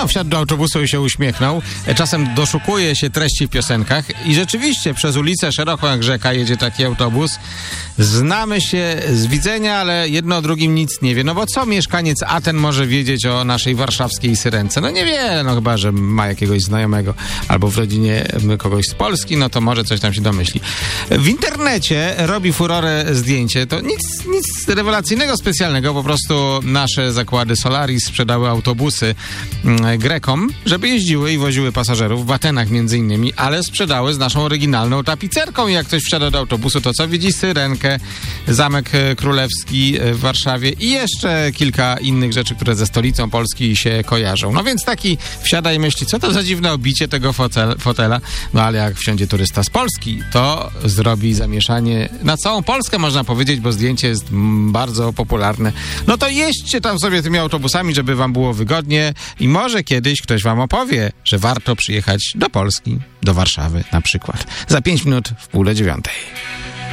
No, wsiadł do autobusu i się uśmiechnął. Czasem doszukuje się treści w piosenkach i rzeczywiście przez ulicę szeroką jak rzeka jedzie taki autobus. Znamy się z widzenia, ale jedno o drugim nic nie wie. No bo co mieszkaniec Aten może wiedzieć o naszej warszawskiej Syrence? No niewiele, no chyba, że ma jakiegoś znajomego albo w rodzinie kogoś z Polski, no to może coś tam się domyśli. W internecie robi furorę zdjęcie. To nic rewelacyjnego, specjalnego. Po prostu nasze zakłady Solaris sprzedały autobusy Grekom, żeby jeździły i woziły pasażerów w Atenach między innymi, ale sprzedały z naszą oryginalną tapicerką i jak ktoś wsiada do autobusu, to co widzi? Syrenkę, Zamek Królewski w Warszawie i jeszcze kilka innych rzeczy, które ze stolicą Polski się kojarzą. No więc taki wsiada i myśli, co to za dziwne obicie tego fotela. No ale jak wsiądzie turysta z Polski, to zrobi zamieszanie na całą Polskę, można powiedzieć, bo zdjęcie jest bardzo popularne. No to jeźdźcie tam sobie tymi autobusami, żeby wam było wygodnie i może kiedyś ktoś wam opowie, że warto przyjechać do Polski, do Warszawy na przykład. Za 5 minut w 8:30.